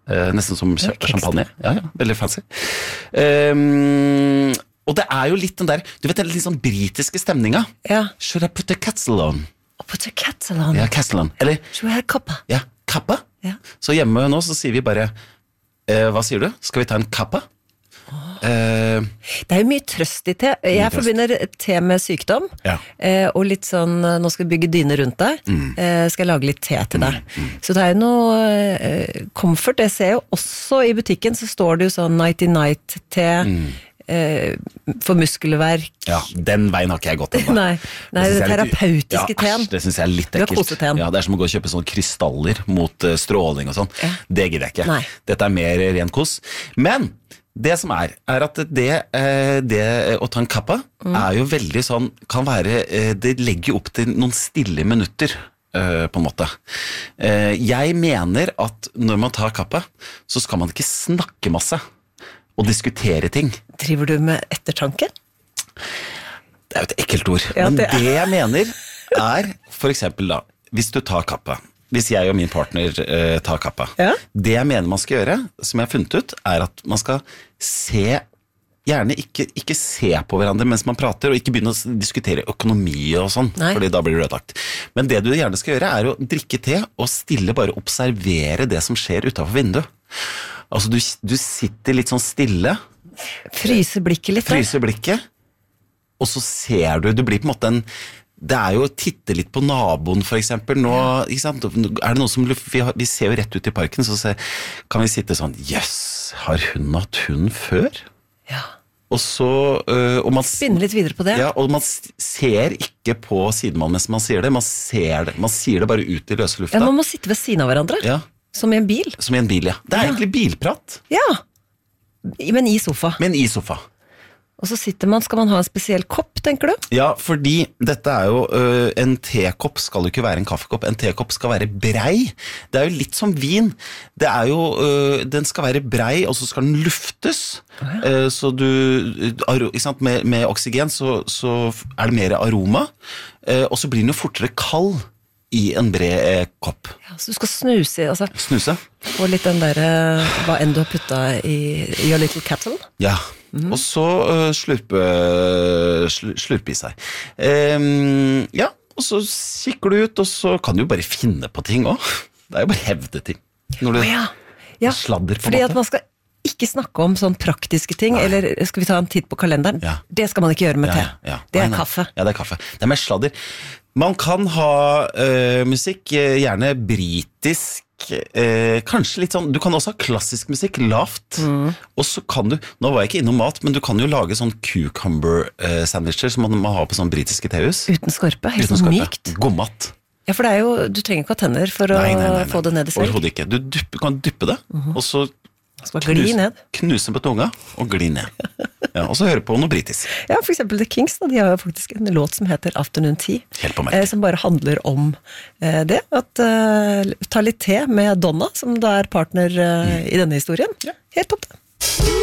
Nesten som champagne. Ja, veldig fancy. Og det jo litt den der, du vet den litt sånn britiske stemninga. Ja. Should I put a castle on? Put a castle on? Ja, castle on. Eller? Should we have kappa? Ja, kappa. Ja. Så hjemme nå så sier vi bare, hva sier du? Skal vi ta en kappa? Det jo mye trøst i te. Jeg forbinder te med sykdom, og litt sånn, nå skal vi bygge dyne rundt deg, skal jeg lage litt te til deg. Så det jo noe comfort. Jeg ser jo også i butikken, så står det jo sånn night-night te, for muskelverk. Ja, den veien har ikke jeg gått ennå. Nei, det terapeutiske teen. Det synes jeg litt ekkelt. Ja, det som å gå og kjøpe sånne krystaller mot stråling og sånn. Det gidder jeg ikke. Nei. Dette mer ren kos. Men det som at det å ta en kappa jo veldig sånn, kan være, det legger jo opp til noen stille minutter, på en måte. Jeg mener at når man tar kappa, så skal man ikke snakke masse og diskutere ting. Driver du med ettertanke? Det jo et ekkelt ord. Men det jeg mener for eksempel da, hvis du tar kappa, hvis jeg og min partner tar kappa, det jeg mener man skal gjøre, som jeg har funnet ut, at man skal gjerne ikke se på hverandre mens man prater, og ikke begynne å diskutere økonomi og sånn, fordi da blir du ødelagt. Men det du gjerne skal gjøre å drikke te, og stille bare observere det som skjer utenfor vinduet. Altså du sitter litt sånn stille. Fryser blikket litt. Fryser blikket, og så ser du blir på en måte det jo å titte litt på naboen for eksempel nå, ikke sant? Det noe som vi ser jo rett ut i parken, så kan vi sitte sånn, jøss, har hun hatt hund før? Ja. Og så og man spinner litt videre på det. Ja, og man ser ikke på sidemannen mens man sier det, man sier det bare ut i løse lufta. Ja, man må sitte ved siden av hverandre. Ja. Som i en bil. Som i en bil, ja. Det egentlig bilprat. Ja, men i sofa. Og så skal man ha en spesiell kopp, tenker du? Ja, fordi dette jo, en tekopp skal jo ikke være en kaffekopp, en tekopp skal være brei. Det jo litt som vin. Det jo, den skal være brei, og så skal den luftes. Så ikke sant, med oksygen så det mer aroma, og så blir den jo fortere kald i en bred kopp. Ja, så du skal snuse, altså. Snuse. Og litt den der, hva enn du har puttet i your little kettle. Ja, og så slurpe i seg. Ja, og så kikker du ut, og så kan du jo bare finne på ting også. Det jo bare hevde ting. Når du sladder på fordi at man skal ikke snakke om sånn praktiske ting, eller skal vi ta en titt på kalenderen? Det skal man ikke gjøre med te. Det kaffe. Ja, det kaffe. Det mer sladder. Man kan ha musikk, gjerne britisk, kanskje litt sånn, du kan også ha klassisk musikk, lavt, og så kan du, nå var jeg ikke innom mat, men du kan jo lage sånn cucumber sandwicher som man har på sånn britiske tehus. Uten skorpe, helt sånn mykt. Godmat. Ja, for det jo, du trenger ikke ha tenner for å få det ned i svelg. Overhodet ikke. Du kan dyppe det, og så knuse på tunga og gli ned. Ja, og så høre på noe britisk. Ja, for eksempel The Kings, de har jo faktisk en låt som heter Afternoon Tea, som bare handler om det, at ta litt te med Donna, som da partner i denne historien. Helt topp det.